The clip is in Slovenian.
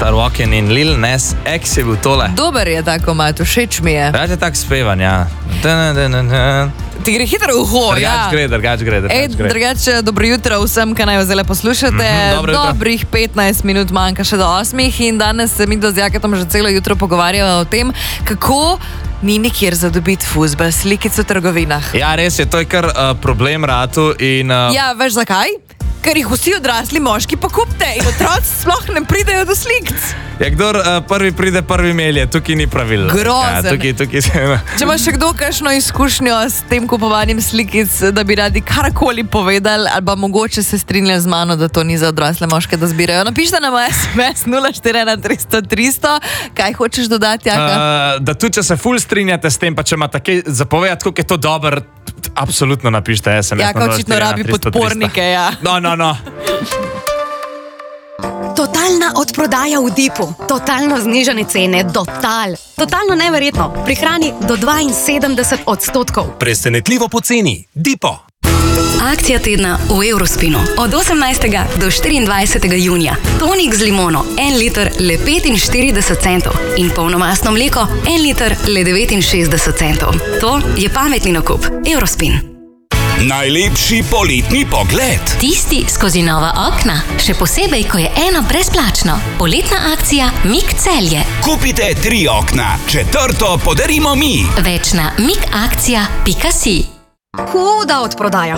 Walking in Lil Nas X je bil tole. Dober je ta komad, všeč mi je. Rad je tak spevan, ja. Ti gre hitro v uho, ja. Drugač gre. Drugače, dobro jutro vsem, ki naj jo zdaj poslušate. Dobrih 15 minut manjka še do 8 in danes se mi z Jaketom že celo jutro pogovarjamo o tem, kako ni nikjer za dobiti fuzbal slikic v trgovinah. Ja, res je, to je kar problem ratu in... Ja, veš zakaj? Ker jih vsi odrasli moški pokupte in otroci sploh ne pridejo do slikic. Ja, kdor prvi pride, prvi melje, tukaj ni pravil. Grozen. Ja, tukaj se... Če imaš še kdo kakšno izkušnjo s tem kupovanjem slikic, da bi radi karkoli povedali, ali pa mogoče se strinjajo z mano, da to ni za odrasle moške, da zbirajo. Napište nam SMS 041 300 300. Kaj hočeš dodati, Jaka? Da tudi, če se ful strinjate s tem, pa če imate kaj zapovedati, koliko je to dober, absolutno napište SMS. Jaka očitno rabi podpornike, ja. No. Totalna odprodaja v Dipu, totalno znižane cene, totalno neverjetno, prihrani do 72%. Presenetljivo poceni, Dipo. Akcija tedna v Eurospinu od 18. do 24. junija. Tonik z limono 1 liter le 45 centov in polnomastno mleko 1 liter le 69 centov. To je pametni nakup. Eurospin. Najlepši poletni pogled. Tisti skozi nova okna, še posebej, ko je eno brezplačno. Poletna akcija Mik Celje. Kupite 3 okna, 4. podarimo mi. Več na mikakcija.si. Huda odprodaja,